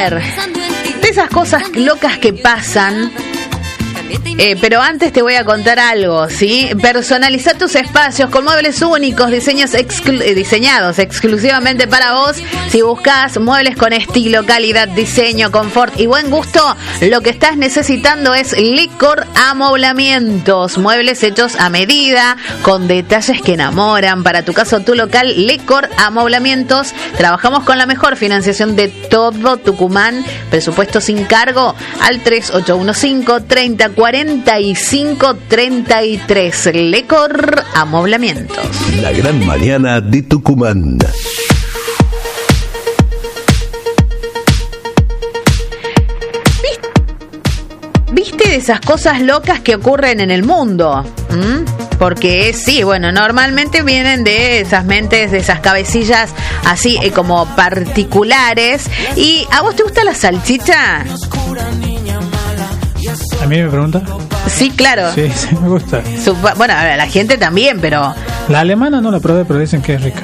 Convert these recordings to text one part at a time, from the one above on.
ver, de esas cosas locas que pasan. Pero antes te voy a contar algo, ¿sí? Personaliza tus espacios con muebles únicos, diseñados exclusivamente para vos. Si buscas muebles con estilo, calidad, diseño, confort y buen gusto, lo que estás necesitando es Lecor Amoblamientos. Muebles hechos a medida, con detalles que enamoran. Para tu casa o tu local, Lecor Amoblamientos. Trabajamos con la mejor financiación de todo Tucumán. Presupuesto sin cargo al 3815-3045-33. Lecor Amoblamientos. La gran mañana de Tucumán. ¿Viste de esas cosas locas que ocurren en el mundo? Porque sí, bueno, normalmente vienen de esas mentes, de esas cabecillas así como particulares. ¿Y a vos te gusta la salchicha? ¿A mí me pregunta? Sí, claro. Sí, me gusta. Bueno, a la gente también, pero... La alemana no la probé, pero dicen que es rica.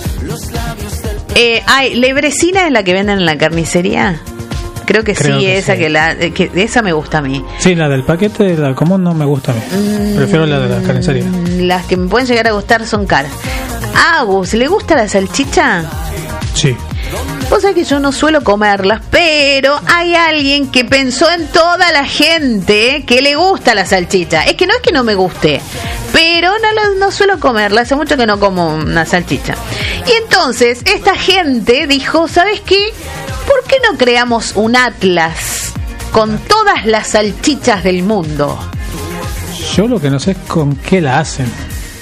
¿Lebrecina es la que venden en la carnicería? Creo que esa sí. Que esa me gusta a mí. Sí, la del paquete, la común no me gusta a mí. Prefiero la de la carnicería. Las que me pueden llegar a gustar son caras. ¿A Gus le gusta la salchicha? Sí. Vos sabés que yo no suelo comerlas, pero hay alguien que pensó en toda la gente que le gusta la salchicha. Es que no me guste, pero no suelo comerla. Hace mucho que no como una salchicha. Y entonces esta gente dijo, ¿sabes qué? ¿Por qué no creamos un atlas con todas las salchichas del mundo? Yo lo que no sé es con qué la hacen.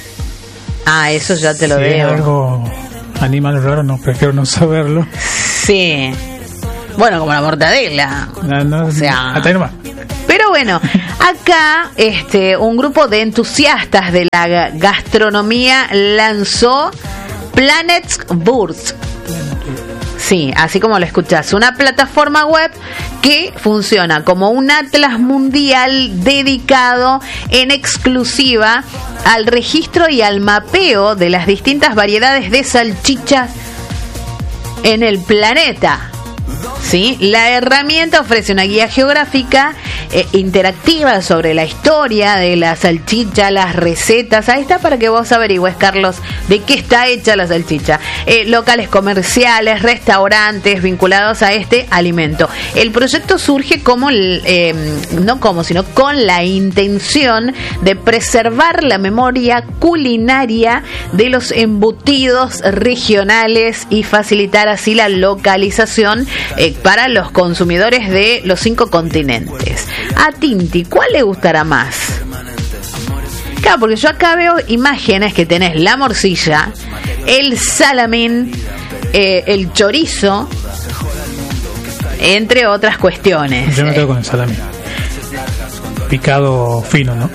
Eso ya te lo si digo. Es algo animal raro, no, prefiero no saberlo. Sí. Bueno, como la mortadela. No, o sea, hasta ahí nomás. Pero bueno, acá un grupo de entusiastas de la gastronomía lanzó Planet Birds. Sí, así como lo escuchás, una plataforma web que funciona como un atlas mundial dedicado en exclusiva al registro y al mapeo de las distintas variedades de salchichas en el planeta. ¿Sí? La herramienta ofrece una guía geográfica interactiva sobre la historia de la salchicha, las recetas. Ahí está para que vos averigües, Carlos, de qué está hecha la salchicha. Locales comerciales, restaurantes vinculados a este alimento. El proyecto surge sino con la intención de preservar la memoria culinaria de los embutidos regionales y facilitar así la localización para los consumidores de los 5 continentes. A Tinti, ¿cuál le gustará más? Claro, porque yo acá veo imágenes que tenés la morcilla, el salamín, el chorizo, entre otras cuestiones. Yo me quedo con el salamín. Picado fino, ¿no?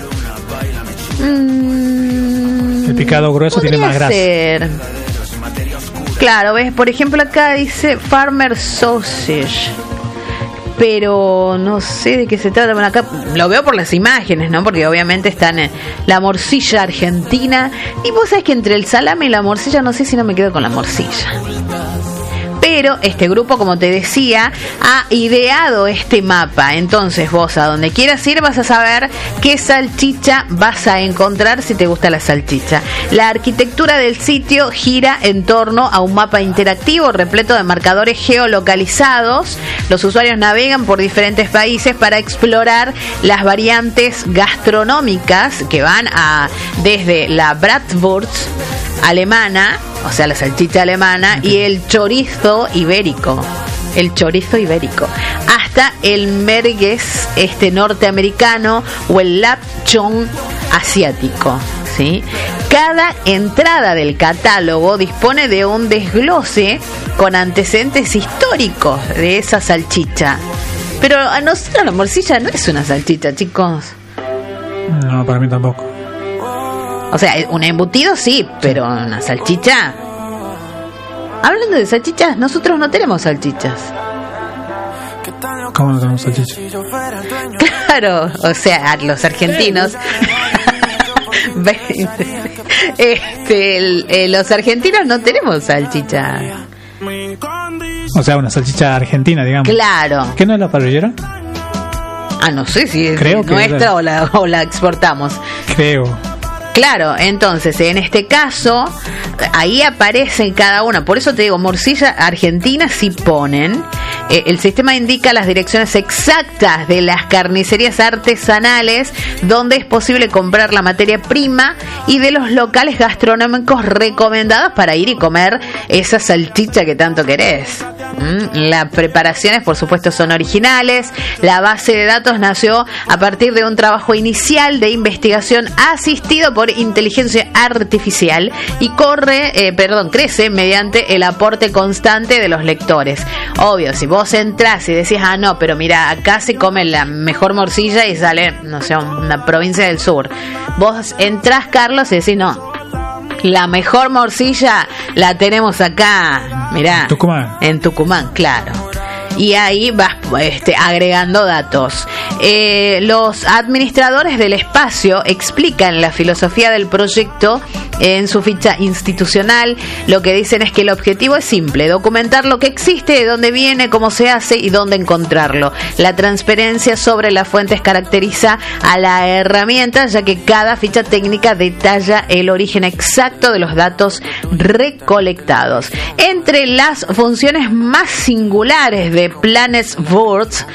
El picado grueso tiene más grasa. Ser. Claro, ves, por ejemplo acá dice Farmer Sausage, pero no sé de qué se trata. Bueno, acá lo veo por las imágenes, ¿no? Porque obviamente están en la morcilla argentina. Y vos sabés que entre el salame y la morcilla, no sé si no me quedo con la morcilla. Pero este grupo, como te decía, ha ideado este mapa. Entonces vos a donde quieras ir vas a saber qué salchicha vas a encontrar si te gusta la salchicha. La arquitectura del sitio gira en torno a un mapa interactivo repleto de marcadores geolocalizados. Los usuarios navegan por diferentes países para explorar las variantes gastronómicas que van desde la Bratwurst alemana, o sea, la salchicha alemana, y el chorizo ibérico, hasta el merguez norteamericano o el lapchón asiático, ¿sí? Cada entrada del catálogo dispone de un desglose con antecedentes históricos de esa salchicha. Pero a nosotros la morcilla no es una salchicha, chicos. No, para mí tampoco. O sea, un embutido sí, pero una salchicha. Hablando de salchichas, nosotros no tenemos salchichas. ¿Cómo no tenemos salchichas? Claro, o sea, los argentinos. Los argentinos no tenemos salchicha. O sea, una salchicha argentina, digamos. Claro. ¿Qué no es la parrillera? No sé si es Creo que nuestra o la exportamos. Creo. Claro, entonces en este caso ahí aparece cada una. Por eso te digo, morcilla argentina sí ponen. El sistema indica las direcciones exactas de las carnicerías artesanales donde es posible comprar la materia prima y de los locales gastronómicos recomendados para ir y comer esa salchicha que tanto querés. Las preparaciones, por supuesto, son originales. La base de datos nació a partir de un trabajo inicial de investigación asistido por inteligencia artificial y crece mediante el aporte constante de los lectores. Obvio, si vos entrás y decís, no, pero mira, acá se come la mejor morcilla y sale, no sé, una provincia del sur. Vos entrás, Carlos, y decís, no, la mejor morcilla la tenemos acá, mirá, en Tucumán, claro. Y ahí vas agregando datos. Los administradores del espacio explican la filosofía del proyecto en su ficha institucional. Lo que dicen es que el objetivo es simple: documentar lo que existe, de dónde viene, cómo se hace y dónde encontrarlo. La transparencia sobre las fuentes caracteriza a la herramienta, ya que cada ficha técnica detalla el origen exacto de los datos recolectados. Entre las funciones más singulares de Planetswurst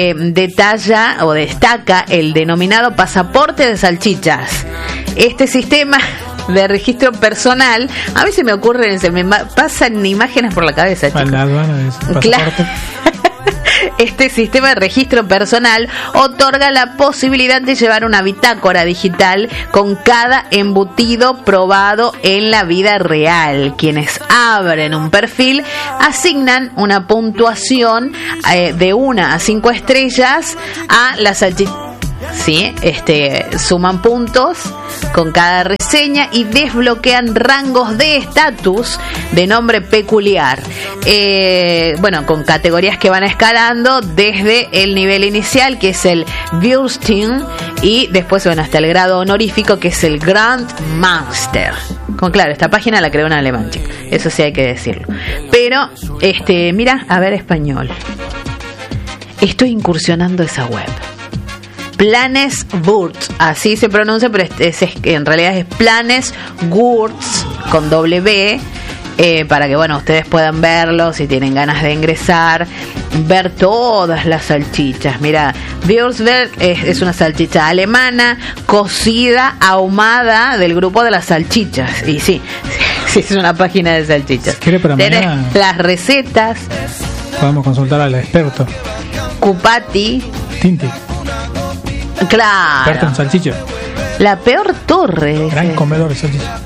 destaca el denominado pasaporte de salchichas. Este sistema de registro personal, a mí se me pasan imágenes por la cabeza, chicos. La aduana de ese pasaporte. Este sistema de registro personal otorga la posibilidad de llevar una bitácora digital con cada embutido probado en la vida real. Quienes abren un perfil asignan una puntuación de 1 a 5 estrellas a la salchicha. Sí, suman puntos con cada reseña y desbloquean rangos de estatus de nombre peculiar. Con categorías que van escalando desde el nivel inicial, que es el Würsting, y después hasta el grado honorífico, que es el Grand Master. Claro, esta página la creó un alemán, chico. Eso sí hay que decirlo. Pero, mira, a ver, español. Estoy incursionando esa web. Planetswurst, así se pronuncia, pero en realidad es Planetswurst con W, para que ustedes puedan verlo si tienen ganas de ingresar, ver todas las salchichas. Mira, Würstberg es una salchicha alemana cocida, ahumada, del grupo de las salchichas. Y sí, es una página de salchichas. Si quiere para mañana, las recetas. Podemos consultar al experto. Cupati. Tinti. Claro. Experto en salchicha. La peor torre. Gran comedor de salchicha.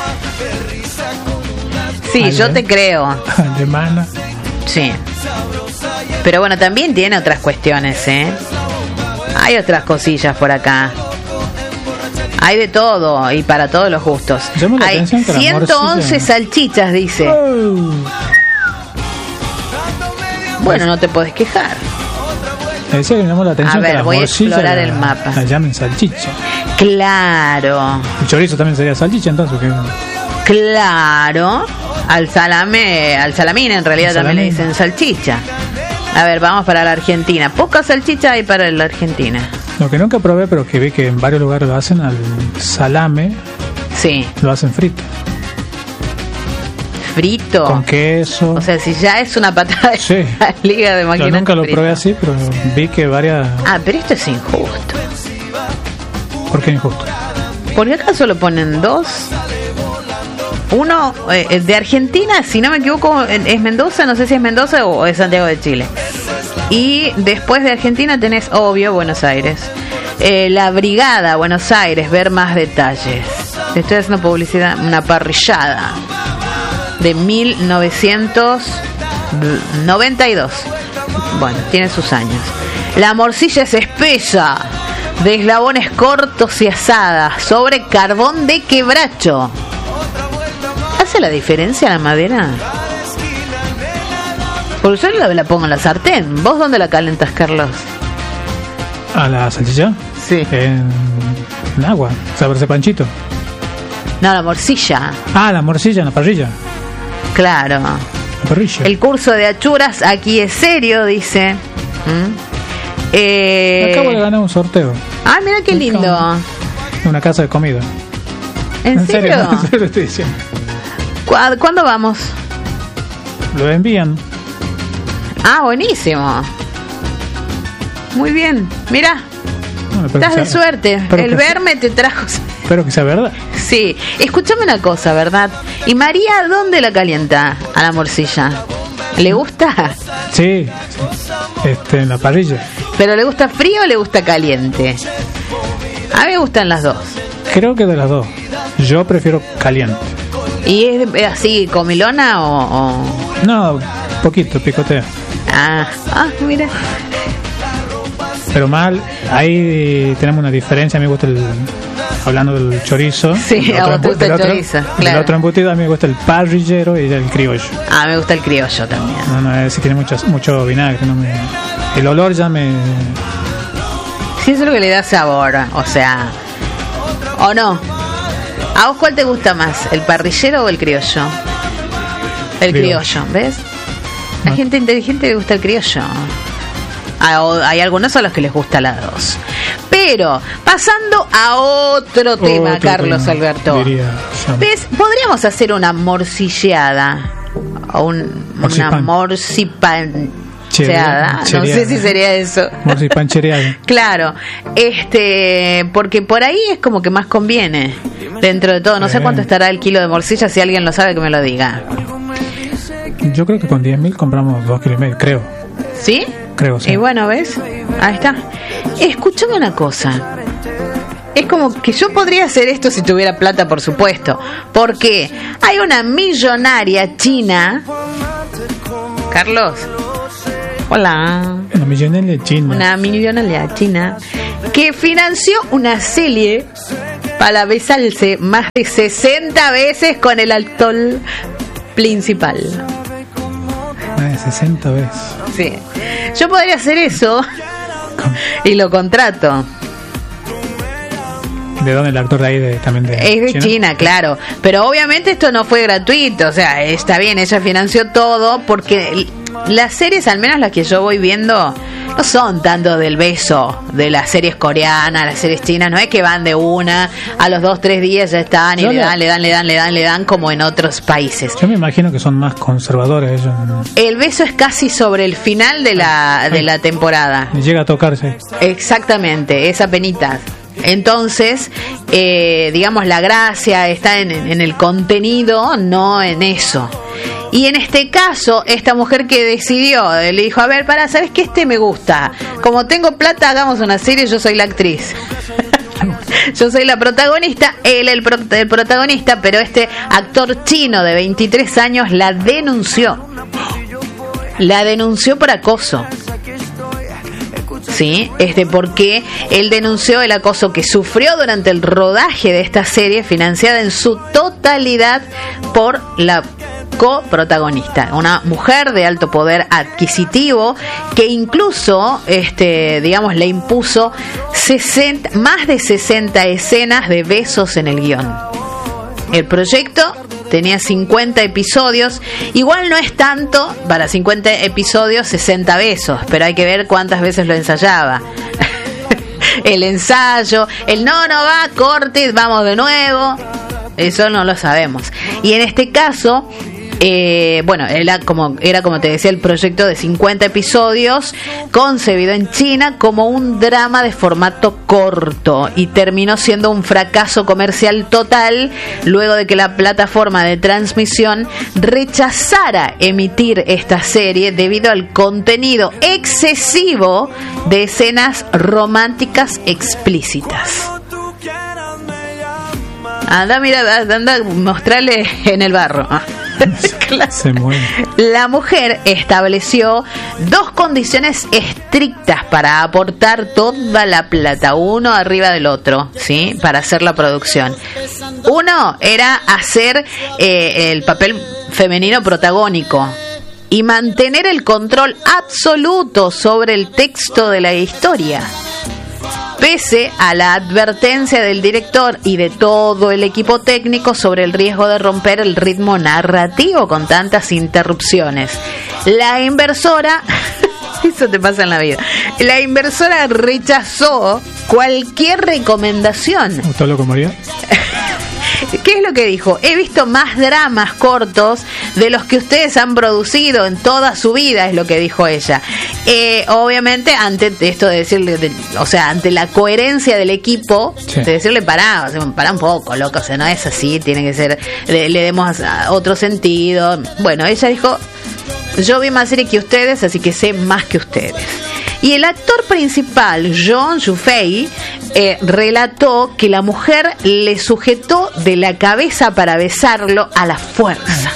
Sí, yo te creo. Alemana. Sí. Pero también tiene otras cuestiones, Hay otras cosillas por acá. Hay de todo y para todos los gustos. Hay 111 salchichas, dice. Oh. Bueno, no te podés quejar. Decía que me llamó la atención. A ver, voy a explorar el mapa. La llamen salchicha. Claro. El chorizo también sería salchicha, entonces. Claro. Al salamín en realidad también le dicen salchicha. A ver, vamos para la Argentina. Poca salchicha hay para la Argentina. Lo que nunca probé, pero que vi que en varios lugares lo hacen, al salame. Sí. Lo hacen frito. Frito. Con queso. O sea, si ya es una patada de la liga de máquinas. Yo nunca lo probé así, pero vi que varias... pero esto es injusto. ¿Por qué injusto? ¿Por qué acaso lo ponen dos? Uno de Argentina, si no me equivoco, es Mendoza, no sé si es Mendoza o es Santiago de Chile. Y después de Argentina tenés, obvio, Buenos Aires. La Brigada, Buenos Aires, ver más detalles. Estoy haciendo publicidad, una parrillada de 1992. Bueno, tiene sus años. La morcilla es espesa, de eslabones cortos y asada, sobre carbón de quebracho. ¿Hace la diferencia la madera? Porque yo la pongo en la sartén. ¿Vos dónde la calentas, Carlos? ¿A la salchicha? Sí. En agua, saberse panchito. No, la morcilla. La morcilla en la parrilla. Claro. parrilla. El curso de achuras aquí es serio, dice. Acabo de ganar un sorteo. Ah, mira qué lindo. En una casa de comida. ¿En serio? En serio lo estoy diciendo. ¿Cuándo vamos? Lo envían. Ah, buenísimo. Muy bien. Mira, Bueno, estás de suerte. El verme te trajo. Espero que sea verdad. Sí. Escúchame una cosa, ¿verdad? ¿Y María dónde la calienta a la morcilla? ¿Le gusta? Sí. En la parrilla. ¿Pero le gusta frío o le gusta caliente? A mí me gustan las dos. Creo que de las dos. Yo prefiero caliente. ¿Y es así comilona o...? No, poquito, picotea. Mira. Pero mal, ahí tenemos una diferencia. A mí me gusta hablando del chorizo. Sí, a vos te gusta el chorizo, claro. El otro embutido a mí me gusta el parrillero y el criollo. Me gusta el criollo también. No, ese tiene mucho vinagre. El olor ya me... Sí, eso es lo que le da sabor, o sea... ¿O no? ¿A vos cuál te gusta más? ¿El parrillero o el criollo? El criollo, ¿ves? La gente inteligente le gusta el criollo. Hay algunos a los que les gusta las dos. Pero, pasando a otro tema, Carlos Alberto. ¿Ves? Podríamos hacer una morcilleada. O una morcipancheada. No sé si sería eso. Morcipanchereada. Claro. Porque por ahí es como que más conviene. Dentro de todo. No sé cuánto estará el kilo de morcilla. Si alguien lo sabe, que me lo diga. Yo creo que con 10.000 compramos 2,5 kilos, creo. ¿Sí? Creo, sí. Y bueno, ¿ves? Ahí está. Escúchame una cosa. Es como que yo podría hacer esto si tuviera plata, por supuesto. Porque hay una millonaria china. Carlos. Hola. Una millonaria china. Una millonaria china que financió una serie para besarse más de 60 veces con el actor principal. 60 veces. Sí. Yo podría hacer eso y lo contrato. ¿De dónde el actor de ahí? También de es de China, claro. Pero obviamente esto no fue gratuito. O sea, está bien, ella financió todo porque las series, al menos las que yo voy viendo, no son tanto del beso de las series coreanas, las series chinas. No es que van de una, a los 2-3 días ya están y le dan como en otros países. Yo me imagino que son más conservadores ellos. El beso es casi sobre el final de la temporada. Llega a tocarse. Exactamente, esa penita. Entonces, digamos, la gracia está en el contenido, no en eso. Y en este caso, esta mujer que decidió, le dijo, a ver, ¿sabes qué? Me gusta. Como tengo plata, hagamos una serie, yo soy la actriz. Yo soy la protagonista, él el protagonista, pero este actor chino de 23 años la denunció. La denunció por acoso. Sí, porque él denunció el acoso que sufrió durante el rodaje de esta serie, financiada en su totalidad por la coprotagonista, una mujer de alto poder adquisitivo que incluso, digamos, le impuso más de 60 escenas de besos en el guión. El proyecto tenía 50 episodios. Igual no es tanto, para 50 episodios 60 besos, pero hay que ver cuántas veces lo ensayaba. El ensayo, no va, corte, vamos de nuevo. Eso no lo sabemos. Y en este caso, era como te decía, el proyecto de 50 episodios concebido en China como un drama de formato corto y terminó siendo un fracaso comercial total luego de que la plataforma de transmisión rechazara emitir esta serie debido al contenido excesivo de escenas románticas explícitas. Anda, mostrarle en el barro. Claro. Se mueve. La mujer estableció 2 condiciones estrictas para aportar toda la plata, uno arriba del otro, ¿sí? Para hacer la producción. Uno era hacer el papel femenino protagónico y mantener el control absoluto sobre el texto de la historia. pese a la advertencia del director y de todo el equipo técnico sobre el riesgo de romper el ritmo narrativo con tantas interrupciones. La inversora, eso te pasa en la vida, la inversora rechazó cualquier recomendación. ¿Usted lo comería? ¿Qué es lo que dijo? He visto más dramas cortos de los que ustedes han producido en toda su vida, es lo que dijo ella. Obviamente, ante esto de decirle, ante la coherencia del equipo, sí, de decirle pará un poco, loco, o sea, no es así, tiene que ser, le demos otro sentido. Bueno, ella dijo, yo vi más serie que ustedes, así que sé más que ustedes. Y el actor principal, John Yufei, relató que la mujer le sujetó de la cabeza para besarlo a la fuerza.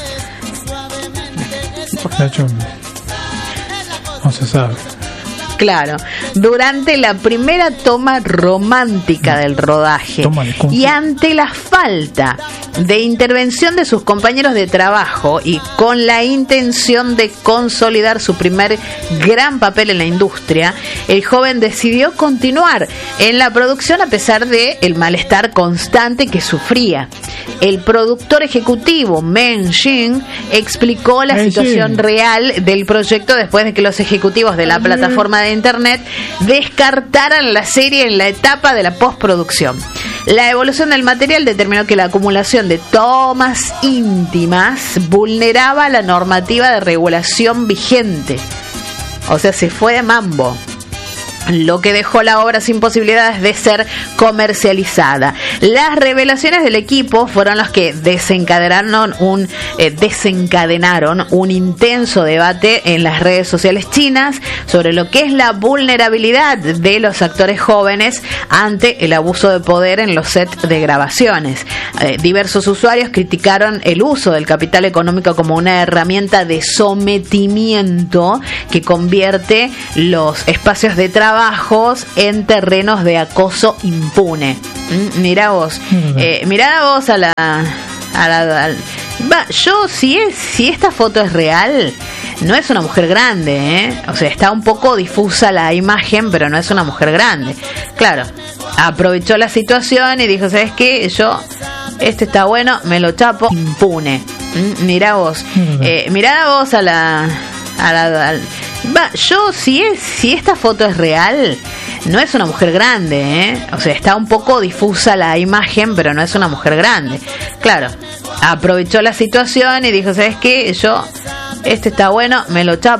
De hecho, no se sabe. Claro, durante la primera toma romántica del rodaje y ante la falta de intervención de sus compañeros de trabajo y con la intención de consolidar su primer gran papel en la industria, el joven decidió continuar en la producción a pesar de el malestar constante que sufría. El productor ejecutivo Men Shin explicó la situación real del proyecto después de que los ejecutivos de la plataforma de internet descartaran la serie en la etapa de la postproducción. La evolución del material determinó que la acumulación de tomas íntimas vulneraba la normativa de regulación vigente. O sea, se fue de mambo, lo que dejó la obra sin posibilidades de ser comercializada. Las revelaciones del equipo fueron los que desencadenaron un intenso debate en las redes sociales chinas sobre lo que es la vulnerabilidad de los actores jóvenes ante el abuso de poder en los sets de grabaciones. Diversos usuarios criticaron el uso del capital económico como una herramienta de sometimiento que convierte los espacios de trabajos en terrenos de acoso impune. Mirá vos a la si esta foto es real, no es una mujer grande, o sea, está un poco difusa la imagen, pero no es una mujer grande. Claro, aprovechó la situación y dijo, ¿sabes qué? Este está bueno, me lo chapo impune. Mirá vos a la si esta foto es real, no es una mujer grande, o sea, está un poco difusa la imagen, pero no es una mujer grande. Claro, aprovechó la situación y dijo, ¿sabes qué? Este está bueno, me lo chapo.